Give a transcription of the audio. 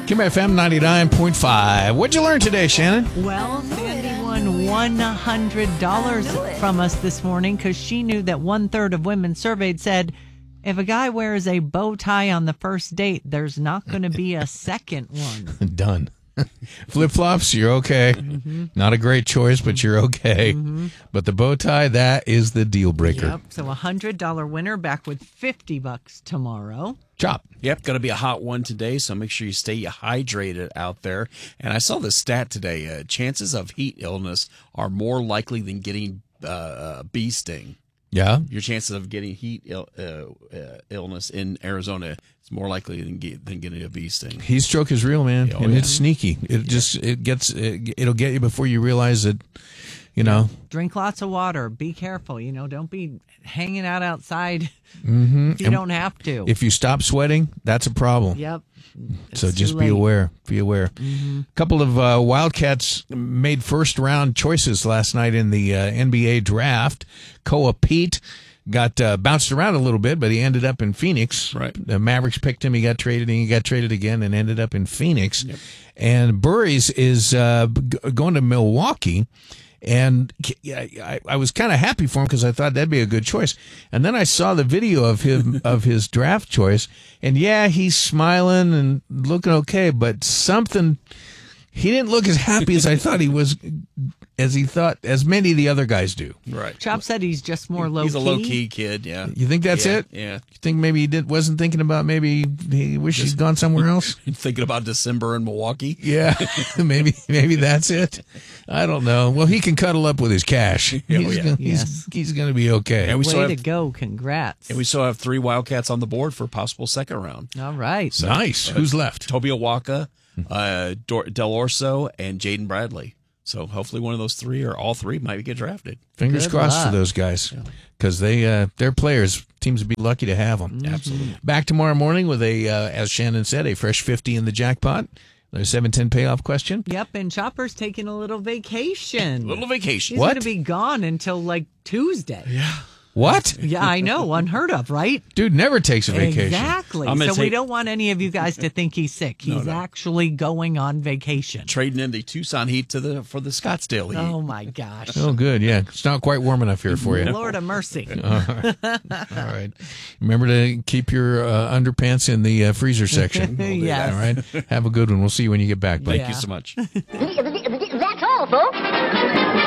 Kim FM 99.5. What'd you learn today, Shannon? Well, Sandy won $100 from us this morning because she knew that 1/3 of women surveyed said if a guy wears a bow tie on the first date, there's not going to be a second one. Done. Flip-flops, you're okay. Mm-hmm. Not a great choice, but you're okay. Mm-hmm. But the bow tie, that is the deal breaker. Yep. So $100 winner back with $50 tomorrow. Chop. Yep, going to be a hot one today, so make sure you stay hydrated out there. And I saw this stat today. Chances of heat illness are more likely than getting bee sting. Yeah? Your chances of getting heat illness in Arizona is more likely than getting a bee sting. Heat stroke is real, man, and it's sneaky. It'll get you before you realize it. You know, drink lots of water. Be careful. Don't be hanging out outside if you don't have to. If you stop sweating, that's a problem. Yep. So just be aware. Be aware. Mm-hmm. A couple of Wildcats made first round choices last night in the NBA draft. Koa Pete got bounced around a little bit, but he ended up in Phoenix. Right. The Mavericks picked him. He got traded, and he got traded again, and ended up in Phoenix. Yep. And Burries is going to Milwaukee. And I was kind of happy for him because I thought that'd be a good choice. And then I saw the video of him of his draft choice, and he's smiling and looking okay, but he didn't look as happy as I thought he was, as many of the other guys do. Right. Chop said he's just more low-key. He's a low-key kid, yeah. You think that's it? Yeah. You think maybe he wasn't thinking about maybe he wished he'd gone somewhere else? Thinking about December in Milwaukee? Yeah, maybe that's it. I don't know. Well, he can cuddle up with his cash. He's going to be okay. And Way to go. Congrats. And we still have 3 Wildcats on the board for a possible second round. All right. So, nice. Who's left? Toby Awaka, Del Orso, and Jaden Bradley. So hopefully one of those 3 or all 3 might get drafted. Fingers crossed for those guys because they're players. Teams would be lucky to have them. Mm-hmm. Absolutely. Back tomorrow morning with as Shannon said, a fresh 50 in the jackpot. There's a 7:10 payoff question. Yep, and Chopper's taking a little vacation. He's going to be gone until like Tuesday. Yeah. What? Yeah, I know. Unheard of, right? Dude never takes a vacation. Exactly. So we don't want any of you guys to think he's sick. He's actually going on vacation. Trading in the Tucson heat for the Scottsdale heat. Oh, my gosh. Oh, good. Yeah. It's not quite warm enough here for you. Lord of mercy. All right. Remember to keep your underpants in the freezer section. Yes. All right. Have a good one. We'll see you when you get back. Thank you so much. That's all, folks.